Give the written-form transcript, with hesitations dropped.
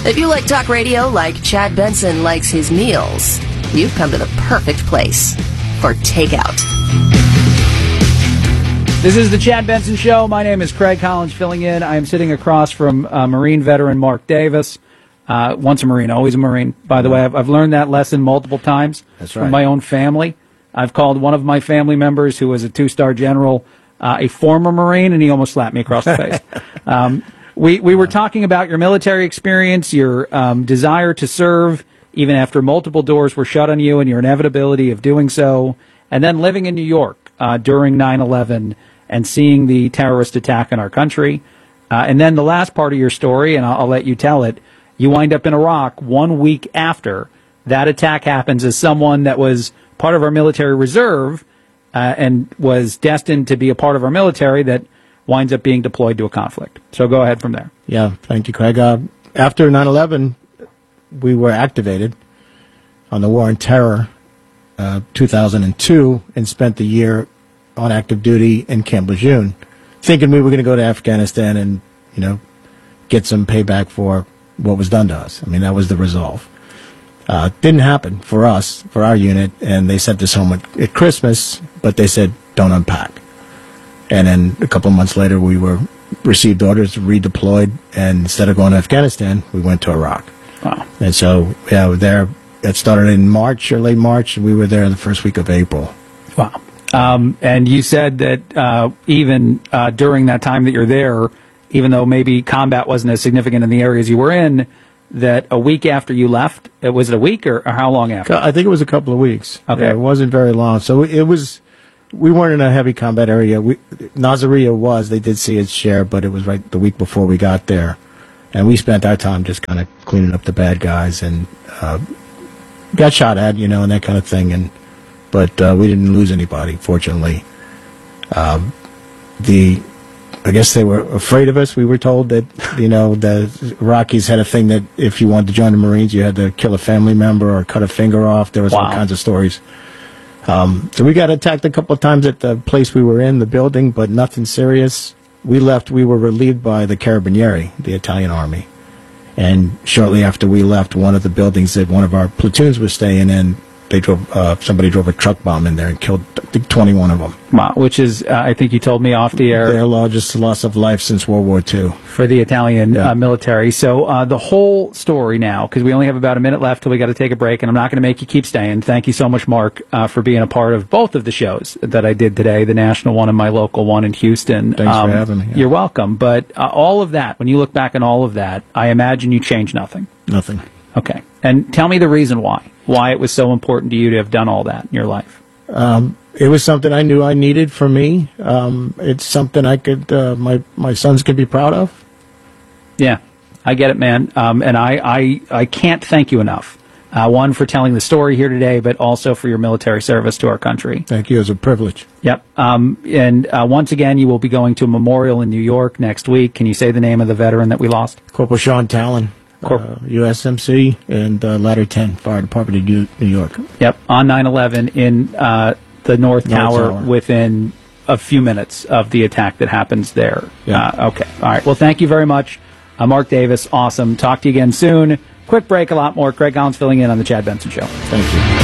If you like talk radio like Chad Benson likes his meals, you've come to the perfect place for takeout. This is the Chad Benson Show. My name is Craig Collins, filling in. I am sitting across from Marine veteran Mark Davis. Once a Marine, always a Marine. By the way, I've learned that lesson multiple times from my own family. I've called one of my family members, who was a 2-star general, a former Marine, and he almost slapped me across the face. We were talking about your military experience, your desire to serve, even after multiple doors were shut on you, and your inevitability of doing so, and then living in New York during 9/11 and seeing the terrorist attack in our country. And then the last part of your story, and I'll let you tell it, you wind up in Iraq 1 week after that attack happens as someone that was part of our military reserve and was destined to be a part of our military that winds up being deployed to a conflict. So go ahead from there. Yeah, thank you, Craig. After 9/11, we were activated on the War on Terror 2002 and spent the year on active duty in Camp Lejeune, thinking we were going to go to Afghanistan and, get some payback for what was done to us. I mean, that was the resolve. Didn't happen for us, for our unit, and they sent us home at Christmas, but they said, don't unpack. And then a couple of months later, we received orders, redeployed, and instead of going to Afghanistan, we went to Iraq. Wow. And so, yeah, we're there. It started in March or late March, and we were there the first week of April. Wow. And you said that even during that time that you're there, even though maybe combat wasn't as significant in the areas you were in, that a week after you left, was it a week or how long after? I think it was a couple of weeks. Okay. Yeah, it wasn't very long. So we weren't in a heavy combat area. Nasiriyah they did see its share, but it was right the week before we got there. And we spent our time just kind of cleaning up the bad guys and got shot at, and that kind of thing. But we didn't lose anybody, fortunately. I guess they were afraid of us. We were told that, the Iraqis had a thing that if you wanted to join the Marines, you had to kill a family member or cut a finger off. There was all kinds of stories. So we got attacked a couple of times at the place we were in, the building, but nothing serious. We left. We were relieved by the Carabinieri, the Italian army. And shortly after we left, one of the buildings that one of our platoons was staying in, somebody drove a truck bomb in there and killed, I think, 21 of them. Wow, which is, I think you told me off the air, their largest loss of life since World War II. For the Italian military. So the whole story now, because we only have about a minute left till we got to take a break, and I'm not going to make you keep staying. Thank you so much, Mark, for being a part of both of the shows that I did today, the national one and my local one in Houston. Thanks for having me. Yeah. You're welcome. But all of that, when you look back on all of that, I imagine you changed nothing. Nothing. Okay. And tell me the reason why it was so important to you to have done all that in your life. It was something I knew I needed for me. It's something I could, my sons could be proud of. Yeah, I get it, man. And I can't thank you enough. One, for telling the story here today, but also for your military service to our country. Thank you. It's a privilege. Yep. And once again, you will be going to a memorial in New York next week. Can you say the name of the veteran that we lost? Corporal Sean Talon. USMC and Ladder 10, Fire Department of New York. Yep, on 9/11 in the North Tower within a few minutes of the attack that happens there. Yeah. Okay, all right. Well, thank you very much. Mark Davis, awesome. Talk to you again soon. Quick break, a lot more. Craig Collins filling in on the Chad Benson Show. Thank you.